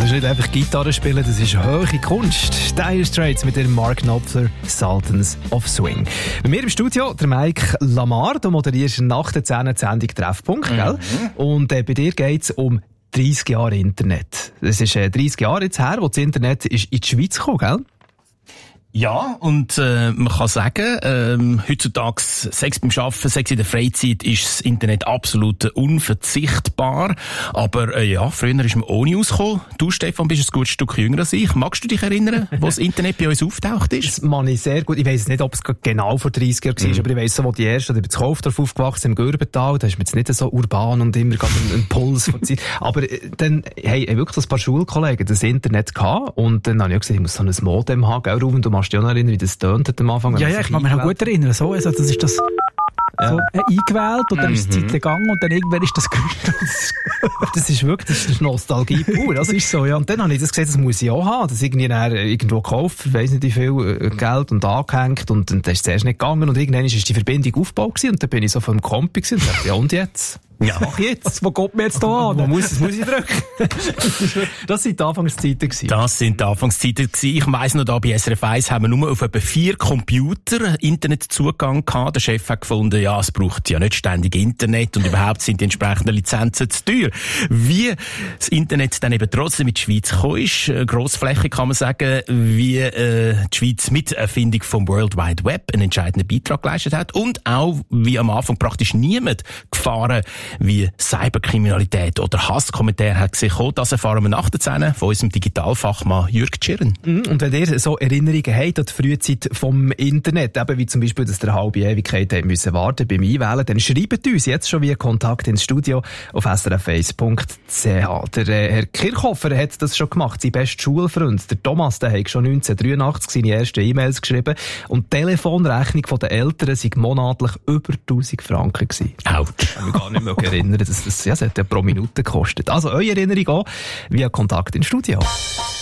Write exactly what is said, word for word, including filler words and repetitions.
ist nicht einfach Gitarre spielen, das ist hohe Kunst. Dire Straits mit dem Mark Knopfler, Sultans of Swing. Bei mir im Studio der Mike Lamar, du moderierst nach der zehn Sendung Treffpunkt, gell? Mhm. Und äh, bei dir geht es um dreißig Jahre Internet. Es ist äh, dreißig Jahre jetzt her, wo das Internet ist in die Schweiz gekommen, gell? Ja, und äh, man kann sagen, ähm, heutzutage, sechs beim Arbeiten, sechs in der Freizeit, ist das Internet absolut unverzichtbar. Aber äh, ja, früher ist man ohne ausgekommen. Du, Stefan, bist ein gutes Stück jünger als ich. Magst du dich erinnern, wo das Internet bei uns auftaucht ist? Das mag ich sehr gut. Ich weiss nicht, ob es genau vor dreißig Jahren war, mhm. aber ich weiss so, wo die ersten, oder ich bin in Kaufdorf aufgewachsen, im Gürbental, da ist man jetzt nicht so urban und immer gerade ein, ein Puls von Zeit. Aber äh, dann hey, hey, wirklich ein paar Schulkollegen das Internet gehabt und dann habe ich auch gesagt, ich muss so ein Modem haben, gell, Ruben, du machst dich auch noch erinnern, wie das tönt hat am Anfang. Ja, ja, ich kann mich noch gut erinnern. So, also, das ist das ja. so äh, eingewählt und dann mhm. ist die Zeit gegangen und dann irgendwann ist das gelöscht. Das ist wirklich, das ist Nostalgie pur. Das ist so, ja. Und dann habe ich das gesehen, das muss ich auch haben. Das irgendwie irgendwo gekauft, ich weiss nicht wie viel Geld und angehängt und dann ist es zuerst nicht gegangen und irgendwann ist die Verbindung aufgebaut gewesen und dann bin ich so vom Kompi gewesen und dachte, ja und jetzt? Ja, mach jetzt. Wo kommt mir jetzt da an? Wo muss, muss ich drücken? Das sind die Anfangszeiten gewesen. Das sind die Anfangszeiten gewesen. Ich weiss noch, da bei S R F eins haben wir nur auf etwa vier Computer Internetzugang gehabt. Der Chef hat gefunden, ja, es braucht ja nicht ständig Internet und überhaupt sind die entsprechenden Lizenzen zu teuer. Wie das Internet dann eben trotzdem in die Schweiz gekommen ist, grossflächig kann man sagen, wie äh, die Schweiz mit Erfindung vom World Wide Web einen entscheidenden Beitrag geleistet hat und auch, wie am Anfang praktisch niemand gefahren wie Cyberkriminalität oder Hasskommentare hat gesehen. Das erfahren wir nach der zehn von unserem Digitalfachmann Jürg Tschirren. Und wenn ihr so Erinnerungen habt an die Frühzeit vom Internet, eben wie zum Beispiel, dass ihr eine halbe Ewigkeit habt müssen warten beim Einwählen, dann schreibt uns jetzt schon via Kontakt ins Studio auf s r f eins punkt c h. Der äh, Herr Kirchhofer hat das schon gemacht, sein bester Schulfreund. Der Thomas, der hat schon neunzehnhundertdreiundachtzig seine ersten E-Mails geschrieben und die Telefonrechnung der Eltern war monatlich über tausend Franken gewesen. Autsch. Ich kann mich gar nicht mehr erinnern, das, das, ja, das hat ja pro Minute gekostet. Also eure Erinnerung auch via Kontakt ins Studio.